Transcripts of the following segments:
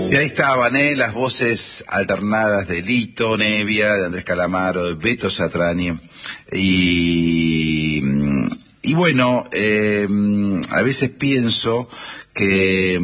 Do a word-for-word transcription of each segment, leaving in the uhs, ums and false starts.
Y ahí estaban, ¿eh? Las voces alternadas de Lito Nevia, de Andrés Calamaro, de Beto Satriani. Y, y bueno, eh, a veces pienso que,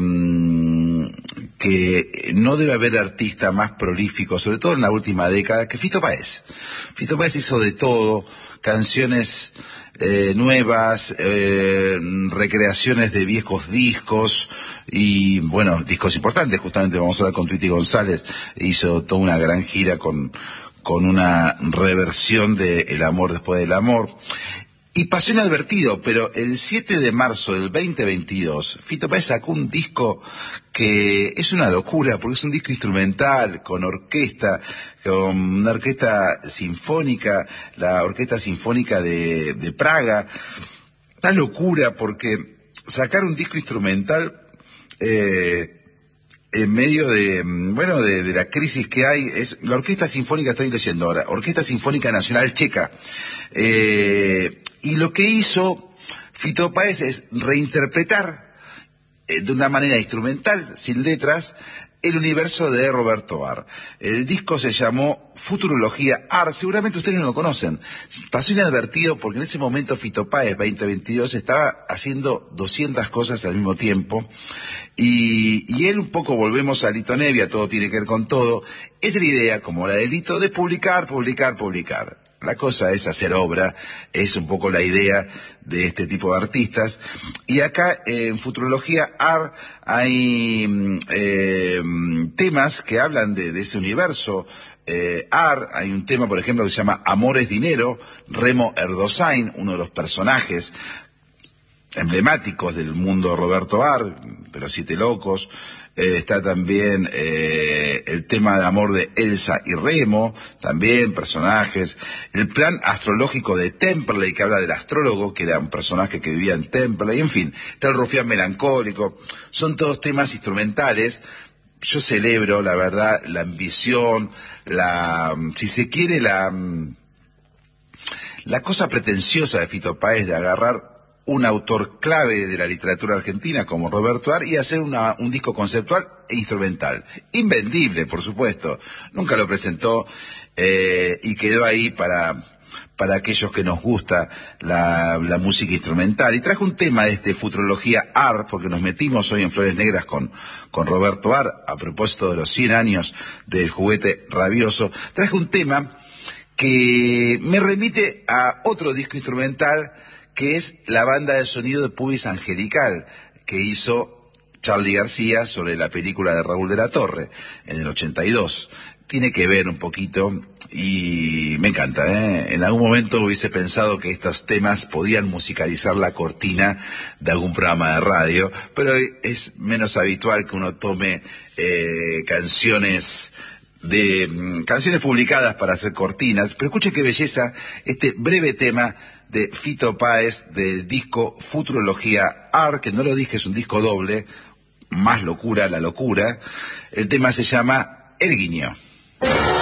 que no debe haber artista más prolífico, sobre todo en la última década, que Fito Páez. Fito Páez hizo de todo, canciones Eh, nuevas, eh, recreaciones de viejos discos y, bueno, discos importantes. Justamente vamos a hablar con Tweety González, hizo toda una gran gira con, con una reversión de El amor después del amor. Y pasó inadvertido, pero el siete de marzo del veinte veintidós, Fito Páez sacó un disco que es una locura, porque es un disco instrumental, con orquesta, con una orquesta sinfónica, la Orquesta Sinfónica de, de Praga. Una locura, porque sacar un disco instrumental eh, en medio de, bueno, de, de la crisis que hay, es la Orquesta Sinfónica, estoy leyendo ahora, Orquesta Sinfónica Nacional Checa. Eh, y lo que hizo Fito Páez es reinterpretar eh, de una manera instrumental, sin letras, el universo de Roberto Arlt. El disco se llamó Futurología Arlt, seguramente ustedes no lo conocen. Pasó inadvertido porque en ese momento Fito Páez, veinte veintidós, estaba haciendo doscientas cosas al mismo tiempo. Y, y él un poco, volvemos a Lito Nevia, todo tiene que ver con todo, es de la idea, como la de Lito, de publicar, publicar, publicar. La cosa es hacer obra, es un poco la idea de este tipo de artistas. Y acá en Futurología Arlt hay eh, temas que hablan de, de ese universo. Eh, Arlt, hay un tema, por ejemplo, que se llama Amor es Dinero, Remo Erdosain, uno de los personajes emblemáticos del mundo de Roberto Arlt, de los Siete Locos. Eh, está también eh, el tema de amor de Elsa y Remo, también personajes. El plan astrológico de Temperley, que habla del astrólogo, que era un personaje que vivía en Temperley. En fin, está el rufián melancólico. Son todos temas instrumentales. Yo celebro, la verdad, la ambición, la, si se quiere, la, la cosa pretenciosa de Fito Páez de agarrar un autor clave de la literatura argentina como Roberto Arlt y hacer una, un disco conceptual e instrumental. Invendible, por supuesto. Nunca lo presentó eh, y quedó ahí para, para aquellos que nos gusta la, la música instrumental. Y trajo un tema de este Futurología Arlt, porque nos metimos hoy en Flores Negras con, con Roberto Arlt, a propósito de los cien años del Juguete Rabioso. Trajo un tema que me remite a otro disco instrumental, que es la banda de sonido de Pubis Angelical, que hizo Charly García sobre la película de Raúl de la Torre, en el ochenta y dos. Tiene que ver un poquito, y me encanta, ¿eh? En algún momento hubiese pensado que estos temas podían musicalizar la cortina de algún programa de radio, pero es menos habitual que uno tome eh, canciones de mm, canciones publicadas para hacer cortinas. Pero escuche qué belleza este breve tema de Fito Páez del disco Futurología Arlt, que no lo dije, es un disco doble, más locura la locura. El tema se llama El Guiño.